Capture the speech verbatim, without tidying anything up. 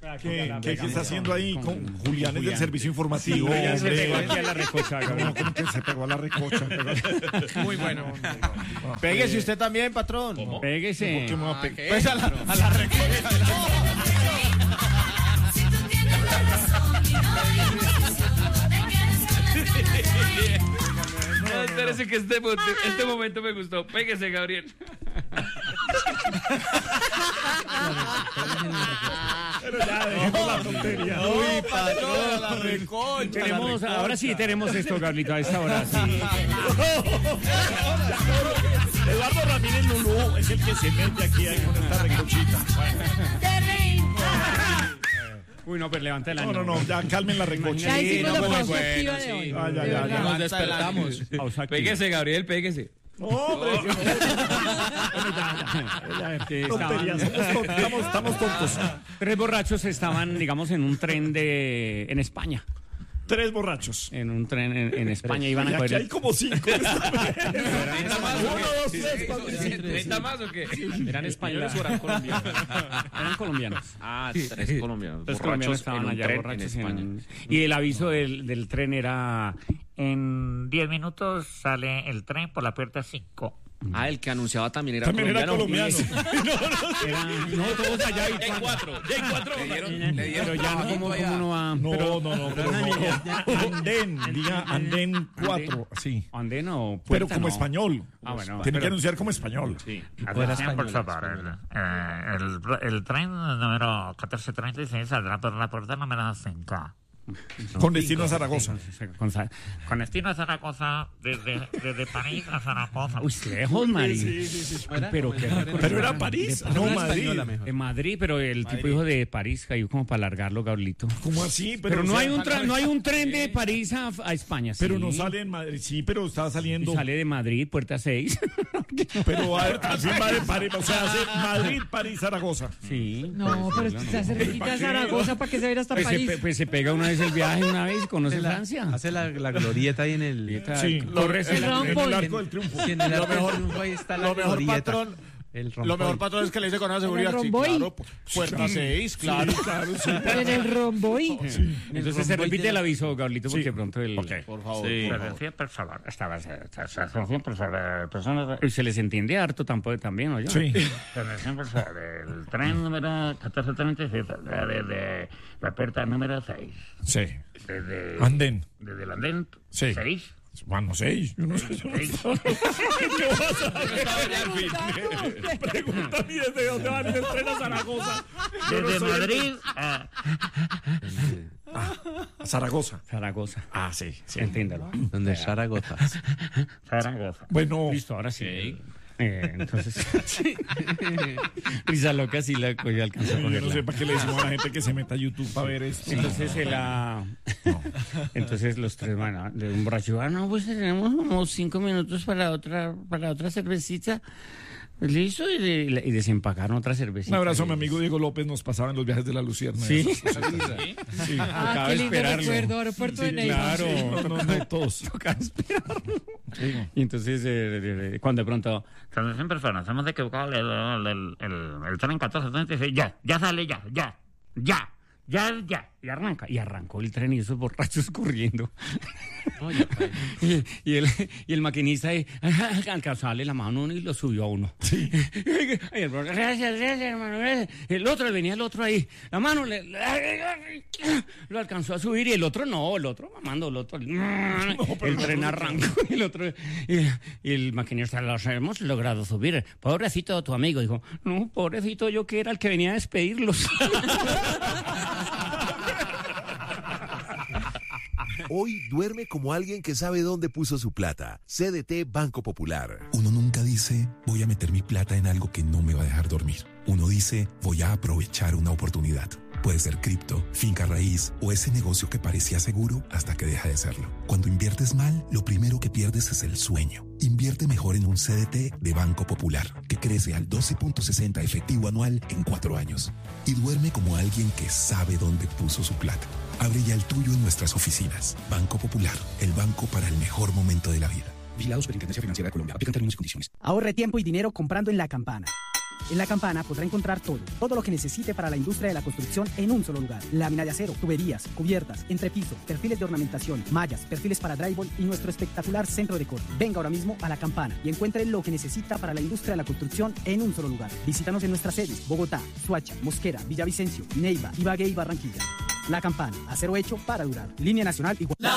¿Qué, ¿qué, ¿Qué está haciendo ahí con, con Julián? Es del servicio informativo. Julián se pegó aquí a la recocha. No, como que se pegó a la recocha. Muy bueno. Péguese usted también, patrón. ¿Cómo? Péguese. ¿Por qué me va a pegar? Pues a la, a la recocha. No, espérese que este, este momento me gustó. Péguese, Gabriel. Pero ya, dejemos la tontería. Uy, patrón, la recocha. Tenemos, ahora sí tenemos esto, Carlito, a esta hora sí. Eduardo Ramírez Lulú es el que se mete aquí ahí con esta recochita. Uy, no, pero levanta el No, año. no, no, ya calmen la recocha. Ya hicimos no, la muy pausa bueno, activa sí. de hoy. Ah, ya, de ya, verdad. ya. Nos despertamos. Péguese, Gabriel, péguese. No, hombre. Que Tonterías, estaban, somos tontos, estamos, estamos tontos. tres borrachos estaban, digamos, en un tren de en España. Tres borrachos. En un tren en, en España iban Y a aquí coger. hay como cinco. ¿treinta más o qué? ¿treinta más o qué? ¿Eran españoles o eran colombianos? Eran colombianos. Ah, tres colombianos. Los colombianos Borrachos estaban en un allá tren borrachos en España. en- y el aviso del, del tren era: en diez minutos sale el tren por la puerta cinco. Ah, el que anunciaba también era También era colombiano. colombiano. Era, no, todos allá y J cuatro, J cuatro. Le dieron, le dieron pero ya no, como, allá. como uno va. No, pero, no, no, pero no. Andén, diga Andén cuatro, sí. ¿Andén o puerta? Pero como no. español. Ah, bueno. Tiene que pero- anunciar como español. Sí. Atención, por favor. El, eh, el, el tren número catorce treinta y seis saldrá por la puerta número cinco. Con destino a Zaragoza. Con, con, Con destino a Zaragoza, desde, desde París a Zaragoza. uy, lejos, Madrid. Sí, sí, sí. Pero qué Pero era París, no Madrid. En Madrid, pero el tipo dijo de París, cayó como para alargarlo, Gabrielito. ¿Cómo así? Pero, o no, sea, hay un tra- no hay un tren de París a, a España. Pero sí. no sale en Madrid. Sí, pero estaba Y saliendo. sale de Madrid, puerta seis. Pero a- al fin va de París. O sea, hace Madrid, París, Zaragoza. Sí. No, pero usted se hace cerquita a Zaragoza para que se vaya hasta Pues se, París. pe- pues se pega una vez el viaje, una vez y conoce Francia. Hace la, la glorieta ahí en el... Sí, Corres en, el- en Rampo. el arco del triunfo. Sí, en el Lo arco del mejor- triunfo ahí está la Lo mejor, glorieta. patrón. El Lo mejor, patrón, es que le dice con una seguridad. Sí, romboy? claro, pues, puerta seis, claro. Sí, claro, sí. En el romboy. Entonces se repite el aviso, Gabrielito, porque pronto el... Por favor. Sí. Atención, por favor. Estaba, atención, por favor. Personas. Y se les entiende harto tampoco, también, ¿o yo? Sí. Atención, por favor. El tren número catorce treinta y seis saldrá desde la puerta número seis. Sí. Desde, Andén. desde el andén Sí. seis. Bueno, seis. Yo no sé. Yo no sé. ¿Qué vas a saber? Pregunta a mí desde dónde van el tren a Zaragoza. Yo no Desde soy el- Madrid a... A Zaragoza. Zaragoza. Ah, sí, sí. Entiéndalo. Donde es Zaragoza. Zaragoza. Bueno, Listo, ahora sí. Eh, entonces, risa loca, sí la cogió, alcanzó a yo no cogerla. sé para qué le decimos a la gente que se meta a YouTube para ver esto. Entonces, el, ah, entonces los tres, bueno, de un borracho, ah, no, pues tenemos como cinco minutos para otra, para otra cervecita. Listo, y, de- y desempacaron otra cervecita. Un abrazo a mi amigo Diego López, nos pasaba en los viajes de la Lucierna. Sí. Sí. Ah, Tocaba qué lindo esperarlo. recuerdo, aeropuerto de Neiva. Claro, No, no, no, todos. tocaba esperarlo. Y entonces, eh, eh, eh, cuando de pronto, Atención, personas. Hemos equivocado el, el, el, el, el tren catorce treinta y seis. Ya, ya sale, ya, ya, ya, ya, ya. y arranca, y arrancó el tren y esos borrachos corriendo. Oye, pues. Y, y el, y el maquinista ahí, alcanzó a darle la mano a uno y lo subió a uno. Sí. Y el borracho, gracias, gracias, hermano, gracias. El otro, venía el otro ahí, la mano le, lo alcanzó a subir y el otro no, el otro mamando, el otro. El tren arrancó y el otro. Y, y el maquinista, los hemos logrado subir. Pobrecito tu amigo, dijo, no, pobrecito yo que era el que venía a despedirlos. Hoy duerme como alguien que sabe dónde puso su plata. C D T Banco Popular. Uno nunca dice, voy a meter mi plata en algo que no me va a dejar dormir. Uno dice, voy a aprovechar una oportunidad. Puede ser cripto, finca raíz o ese negocio que parecía seguro hasta que deja de serlo. Cuando inviertes mal, lo primero que pierdes es el sueño. Invierte mejor en un C D T de Banco Popular, que crece al doce punto sesenta efectivo anual en cuatro años. Y duerme como alguien que sabe dónde puso su plata. Abre ya el tuyo en nuestras oficinas. Banco Popular, el banco para el mejor momento de la vida. Vigilado Superintendencia Financiera de Colombia. Aplican términos y condiciones. Ahorre tiempo y dinero comprando en La Campana. En La Campana podrá encontrar todo, todo lo que necesite para la industria de la construcción en un solo lugar. Lámina de acero, tuberías, cubiertas, entrepiso, perfiles de ornamentación, mallas, perfiles para drywall y nuestro espectacular centro de corte. Venga ahora mismo a La Campana y encuentre lo que necesita para la industria de la construcción en un solo lugar. Visítanos en nuestras sedes: Bogotá, Soacha, Mosquera, Villavicencio, Neiva, Ibagué y Barranquilla. La Campana, acero hecho para durar. Línea nacional igual.